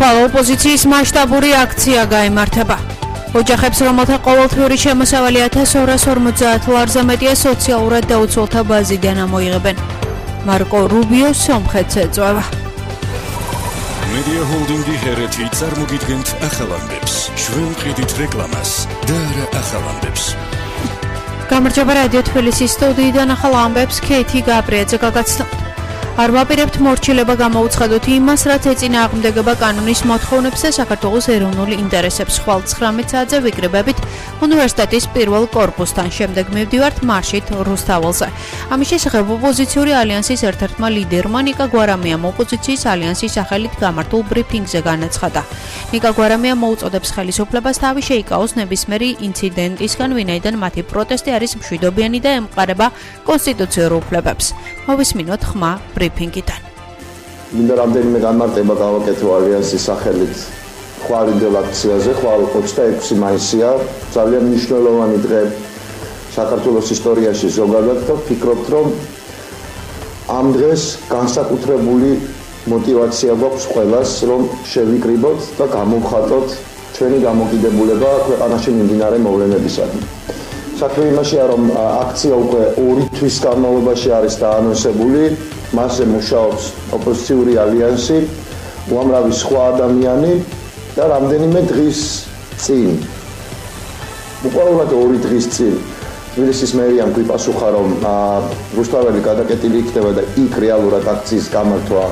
ხვალ ოპოზიციის მასშტაბური აქცია გაიმართება. ოჯახებს, რომელთა ყოველთვიური შემოსავალი 1250 ლარზე მეტია, სოციალურად დაუცველთა ბაზიდან ამოიღებენ. მარკო რუბიო სომხეთს ეწვევა. Media Holding-ი ჰერეთი წარმოგიდგენთ ახალამბებს, შვენყიდით რეკლამას და არა ახალამბებს. გამარჯობა რადიო თბილისის სტუდიიდან ახალ ამბებს ქეითი გაბრიაძე გაგაცნობთ. არ ვაპირებთ მორჩილება გამოუცხადოთ იმას, რაც ეწინააღმდეგება კანონის მოთხოვნებს და საქართველოს ეროვნული ინტერესებს. ხვალ 19 საათზე ვიკრიბებით უნივერსიტეტის პირველ კორპუსთან. შემდეგ მივდივართ მარშით რუსთაველზე. ამის შესახებ ოპოზიციური ალიანსის ერთ-ერთმა ლიდერმა ნიკა გვარამიამ ოპოზიციის ალიანსის სახელით გამართულ ბრიფინგზე განაცხადა. ნიკა გვარამია მოუწოდებს ხელისუფლებას თავი შეიკავოს ნებისმიერი ინციდენტისგან, ვინაიდან მათი პროტესტი არის მშვიდობიანი და ემყარება კონსტიტუციურ უფლებებს. მოვისმინოთ ხმა ბრიფინგიდან. მინდა რამდენიმე განმარტება გავაკეთო ალიანსის სახელით ხვალინდელ აქციაზე. ხვალ 26 მაისია, ძალიან მნიშვნელოვანი დღე საქართველოს ისტორიაში ზოგადად და ვფიქრობთ, რომ ამ დღეს განსაკუთრებული мотивация გვაქვს ყველას, რომ შევიკრიბოთ და გამოვხატოთ ჩვენი დამოკიდებულება ქვეყანაში მიმდინარე მოვლენებისადმი. საქმე იმაშია, რომ აქცია უკვე 2 თვის განმავლობაში არის დაანონსებული, მასზე მუშაობს ოპოზიციური ალიანსი, უამრავი სხვა ადამიანი და რამდენიმე დღის წინ. უყურებლად 2 დღის წინ თბილისის მერიამ გვიპასუხა, რომ რუსთაველი გადაკეტილი იქნება და იქ რეალურად აქციის გამართვა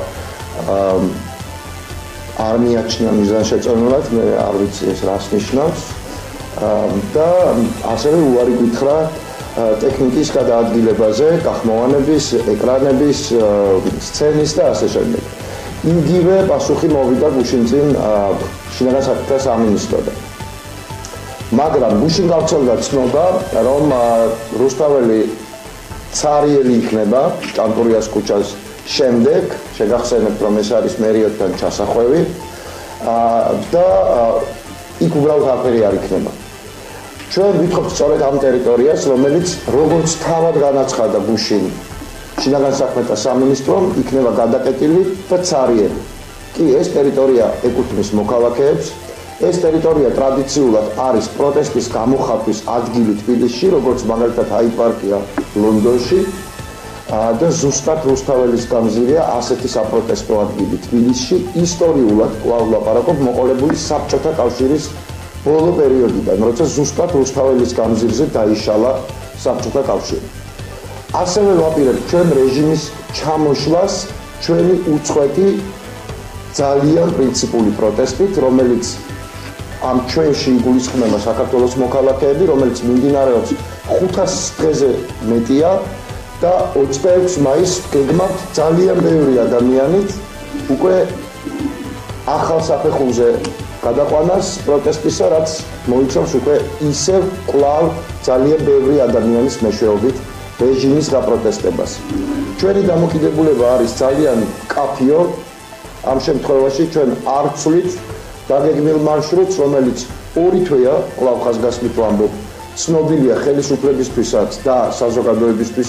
არ მიაჩნია მიზანშეწონილად, მე არ ვიცი ეს რას ნიშნავს. და ასევე უარი გითხრა ტექნიკის გადაადგილებაზე, გახმოვანების, ეკრანების, სცენის და ასე შემდეგ. იგივე პასუხი მოვიდა გუშინ წინ შინაგან საქმეთა სამინისტროდან. მაგრამ გუშინ გავრცელდა ცნობა, რომ რუსთაველი ცარიელი იქნება ჭანტურიას ქუჩას შემდეგ, შეგახსენებთ, რომ ეს არის მერიოდთან ჩასახვევი და იქ უბრალოდ აფერი არ იქნება. ჩვენ ვითხოვთ სწორედ ამ ტერიტორიას, რომელიც როგორც თავად განაცხადა გუშინ შინაგან საქმეთა სამინისტრომ, იქნება გადაკეტილი და ცარიელი. კი, ეს ტერიტორია ეკუთვნის მოქალაქეებს, ეს ტერიტორია ტრადიციულად არის პროტესტის გამოხატვის ადგილი თბილისში, როგორც მაგალითად ჰაიდ-პარკია ლონდონში და ზუსტად რუსთაველის გამზირია ასეთი საპროტესტო ადგილი თბილისში. ისტორიულად კვლავ ლაპარაკობ მოყოლებული საბჭოთა კავშირის ბოლო პერიოდიდან, როცა ზუსტად რუსთაველის გამზირზე დაიშალა საბჭოთა კავშირი. ასევე ვაპირებთ ჩვენ რეჟიმის ჩამოშლას ჩვენი უწყვეტი ძალიან პრინციპული პროტესტით, რომელიც ამ ჩვენში იგულისხმება საქართველოს მოქალაქეები, რომელიც მიმდინარეობს 500 დღეზე მეტია და 26 მაისს გეგმავთ ძალიან ბევრი ადამიანით უკვე ახალ საფეხურზე გადაყვანას პროტესტისა, რაც მოიცავს უკვე ისევ კვლავ ძალიან ბევრი ადამიანის მეშვეობით რეჟიმის გაპროტესტებას. ჩვენი დამოკიდებულება არის ძალიან მკაფიო. ამ შემთხვევაში ჩვენ არ ვცვლით დაგეგმილ მარშრუტს, რომელიც 2 თვეა, კვლავ ხაზგასმით ვამბობ, ცნობილია ხელისუფლებისთვისაც და საზოგადოებისთვის.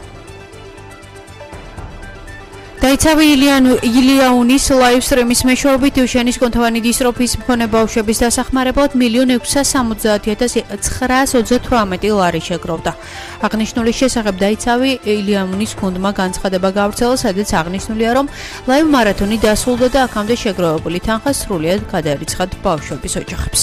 დაიცავი ილიაუნის ლაივსტრიმის მეშვეობით უშენის კონთოვანი დისტროფიის მქონე ბავშვების დასახმარებლად 1,670,928 ლარი შეგროვდა. აღნიშნულის შესახებ დაიცავი ილიაუნის გუნდმა განცხადება გავრცელა, სადაც აღნიშნულია, რომ ლაივ მარათონი დასრულდა და აქამდე შეგროვებული თანხა სრულიად გადაერიცხათ ბავშვების ოჯახებს.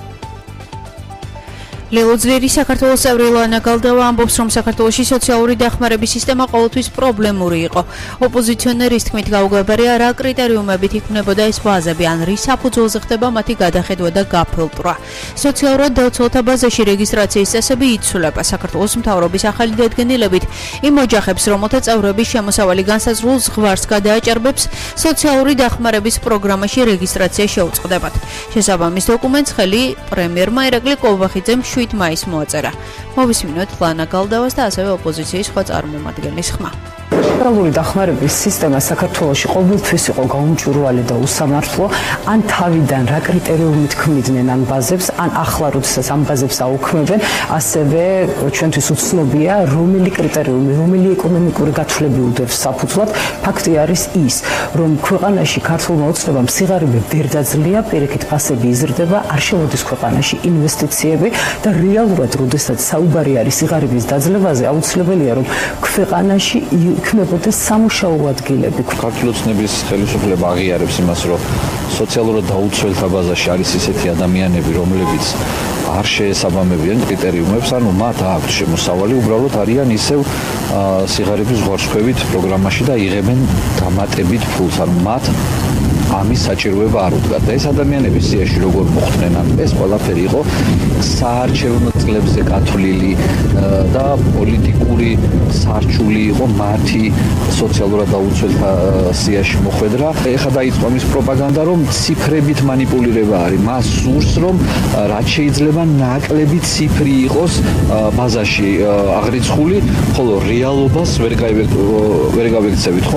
ლელო ძლიერი საქართველოს წევრი ლანა გალდავა ამბობს, რომ საქართველოში სოციალური დახმარების სისტემა ყოველთვის პრობლემური იყო. ოპოზიციონერის თქმით, გაუგებარია რა კრიტერიუმებით იქმნებოდა ეს ბაზები, ან რის საფუძველზე ხდება მათი გადახედვა და გაფილტრვა. სოციალურად დაუცველთა ბაზაში რეგისტრაციის წესები იცვლება. საქართველოს მთავრობის ახალი დადგენილებით იმ ოჯახებს, რომელთა წევრების შემოსავალი განსაზღვრულ ზღვარს გადააჭარბებს, სოციალური დახმარების პროგრამაში რეგისტრაცია შეუწყდებათ. შესაბამის დოკუმენტს ხელი პრემიერმა ირაკლი კოლბახიძემ 7 მაისს მოაწერა. მოვისმინოთ ლანა გალდავას და ასევე ოპოზიციის სხვა წარმომადგენლის ხმა. ფედერალური დახმარების სისტემა საქართველოში ყოველთვის იყო გაუმჭვირვალე და უსამართლო, ან თავიდან რა კრიტერიუმით ქმნიდნენ ამ ბაზებს, ან ახლა როდესაც ამ ბაზებს აუქმებენ, ასევე ჩვენთვის უცნობია, რომელი კრიტერიუმი, რომელი ეკონომიკური გათვლები უდევს საფუძვლად. ფაქტი არის ის, რომ ქვეყანაში ქართულმა ოცნებამ სიღარიბე ვერ დაძლია, პირიქით ფასები იზრდება, არ შემოდის ქვეყანაში ინვესტიციები და რეალურად, როდესაც საუბარი არის სიღარიბის დაძლებაზე, აუცილებელია, რომ ქვეყანაში იქმნებოდეს სამუშაო ადგილები. ქართული ოცნების ხელისუფლება აღიარებს იმას, რომ სოციალურად დაუცველთა ბაზაში არის ისეთი ადამიანები, რომლებიც არ შეესაბამებიან კრიტერიუმებს, ანუ მათ აქვთ შემოსავალი, უბრალოდ არიან ისევ სიღარიბის ზღვარსქვევით პროგრამაში და იღებენ დამატებით ფულს, ანუ მათ ამის საჭიროება არ უდგათ. და ეს ადამიანები სიაში როგორ მოხდნენ, ანუ ეს ყველაფერი იყო საარჩევნო წლებზე გათვლილი და პოლიტიკური სარჩული იყო მათი სოციალურად დაუცველთა სიაში მოხვედრა. ეხლა დაიწყო ამის პროპაგანდა, რომ ციფრებით манипуლირება არის. მას სურს, რომ რაც შეიძლება ნაკლები ციფრი იყოს ბაზაში აღრიცხული, ხოლო რეალობას ვერ გავიქცევით.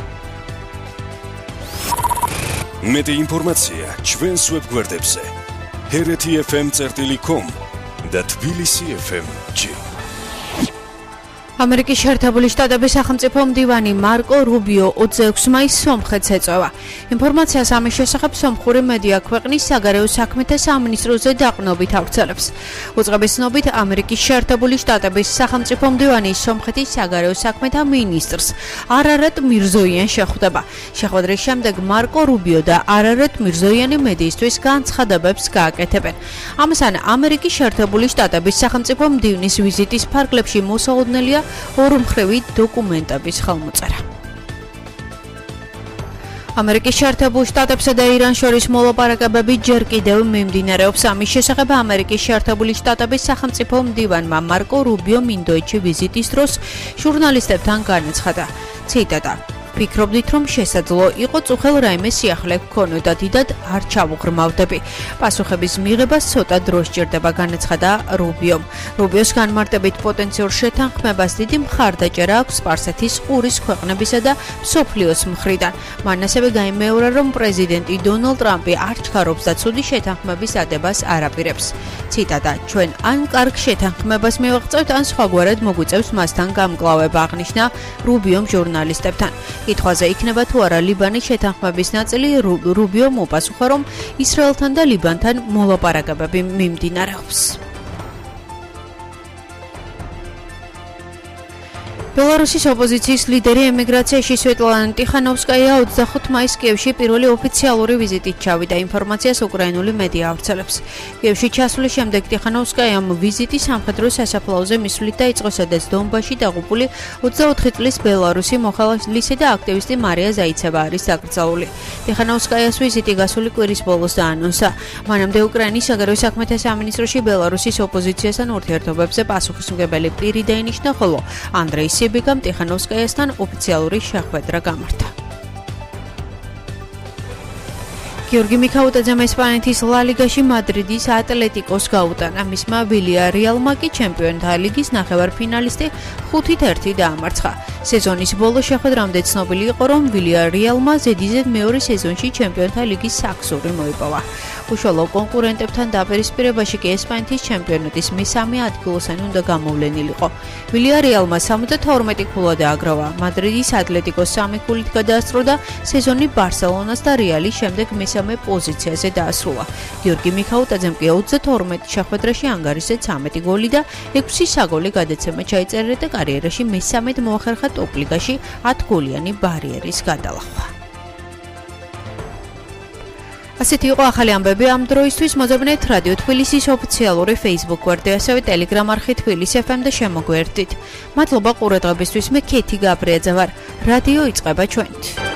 მეტი ინფორმაცია ჩვენს ვებგვერდებზე hereti.fm.com და tbilisi.fm.g. ამერიკის შეერთებული შტატების სახელმწიფო მდივანი მარკო რუბიო 26 მაისს სომხეთს ეწევა. ინფორმაციას ამის შესახებ სომხური მედია ქვეყნის საგარეო საქმეთა სამინისტროზე დაყრდნობით ავრცელებს. უწყების ცნობით, ამერიკის შეერთებული შტატების სახელმწიფო მდივანი სომხეთის საგარეო საქმეთა მინისტრს არარატ მირზოიანს შეხვდება. შეხვედრის შემდეგ მარკო რუბიო და არარატ მირზოიანი მედიისთვის განცხადებებს გააკეთებენ. ამასთან, ამერიკის შეერთებული შტატების სახელმწიფო მდივნის ვიზიტის ფარგლებში მოსაოდნელია ორმხრივი დოკუმენტების ხელმოწერა. ამერიკის შეერთებულ შტატებსა და ირანს შორის მოლაპარაკებები ჯერ კიდევ მიმდინარეობს. ამის შესახებ ამერიკის შეერთებული შტატების სახელმწიფო მდივანმა მარკო რუბიო მინდოეთში ვიზიტის დროს ჟურნალისტებთან განაცხადა. ციტატა: ვფიქრობდით, რომ შესაძლო იყო წუხელ რაიმე სიახლე გქონოდა, დიდად არ ჩავუღრმავდები. პასუხების მიღებას ცოტა დრო სჭირდება, განაცხადა რუბიომ. რუბიოს განმარტებით პოტენციურ შეთანხმებას დიდი მხარდაჭერა აქვს სპარსეთის ყურის ქვეყნებისა და მსოფლიოს მხრიდან. მან ასევე გაიმეორა, რომ პრეზიდენტი დონალდ ტრამპი არ ჩქარობს და ცუდი შეთანხმების ადებას არ აპირებს. ციტატა: ჩვენ ან კარგ შეთანხმებას მივაღწევთ, ან სხვაგვარად მოგვიწევს მასთან გამკლავება, აღნიშნა რუბიომ ჟურნალისტებთან. კითხვაზე იქნება თუ არა ლიბანის შეთანხმების ნაწილი, რუბიომ უპასუხა, რომ ისრაელთან და ლიბანთან მოლაპარაკებები მიმდინარეობს. ბელარუსის ოპოზიციის ლიდერი ემიგრაციაში სვეტლანა ტიხანოვსკაია 25 მაისს კიევში პირველი ოფიციალური ვიზიტით ჩავიდა. ინფორმაციას უკრაინული მედია ავრცელებს. კიევში ჩასვლის შემდეგ ტიხანოვსკაიამ ვიზიტი სამხედრო სასაფლაოზე მისვლით დაიწყო, სადაც დონბასში დაღუპული 24 წლის ბელარუსი მოხალისე და აქტივისტი მარია ზაიცევა არის დაკრძალული. ტიხანოვსკაიას ვიზიტი გასული კვირის ბოლოს დაანონსა. მანამდე უკრაინის საგარეო საქმეთა სამინისტროში ბელარუსის ოპოზიციასთან ურთიერთობებზე პასუხისმგებელი პირი დაინიშნა, ხოლო ანდრეი სიბიგამ ტიხანოვსკაიასთან ოფიციალური შეხვედრა გამართა. გიორგი მიქაუტაძემ ესპანეთის ლა ლიგაში მადრიდის ატლეტიკოს გაუტანა. მისმა ვილიარეალმა კი ჩემპიონთა ლიგის ნახევარფინალისტი 5-1 დაამარცხა. სეზონის ბოლოს შეხვედრამდე ცნობილი იყო, რომ ვილიარეალმა ზედიზედ მეორე სეზონში ჩემპიონთა ლიგის საქსური მოიპოვა. უშუალო კონკურენტებთან დაპირისპირებაში კი ესპანეთის ჩემპიონატის მესამე ადგილოსანი უნდა გამოვლენილიყო. ვილიარეალმა 72 ქულა დააგროვა. მადრიდის ატლეტიკოს 3 ქულით გადაასწრო და სეზონი ბარსელონას და რეალის შემდეგ მესამე პოზიციაზე დაასრულა. გიორგი მიქაუტაძემ კი 32 შეხვედრაში ანგარიშზე 13 გოლი და 6 საგოლე გადაცემა ჩაიწერა და კარიერაში მესამედ მოახერხა ტოპ ლიგაში 10 გოლიანი ბარიერის გადალახვა. ასეთი იყო ახალი ამბები ამ დროისთვის. მოძებნეთ რადიო თბილისის ოფიციალური Facebook გვერდი, ასევე Telegram არხი თბილისი FM და შემოგვერდით. მადლობა ყურადღებისთვის. მე ქეთი გაბრიაძე ვარ. რადიო იწყება ჩვენით.